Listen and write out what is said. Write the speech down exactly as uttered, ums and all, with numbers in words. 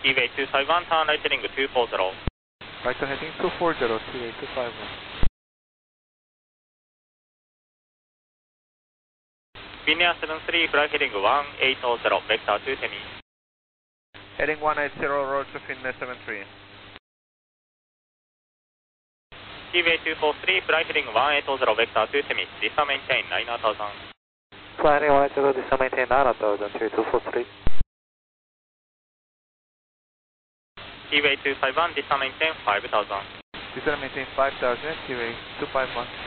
T-Way two five one, turn right heading two four zero. Right heading two four zero, T-Way two five one. Finnair seven three, fly heading one eight zero, vector two semi. Heading one eight zero, Roger, Finnair seven three. T-Way two four three, fly heading one eight zero, vector two semi, distance maintain nine thousand. Flying one eight zero, distance maintain nine thousand, T-Way two four three. T-Way two five one, distance maintain five thousand. Distance maintain five thousand, T-Way two five one.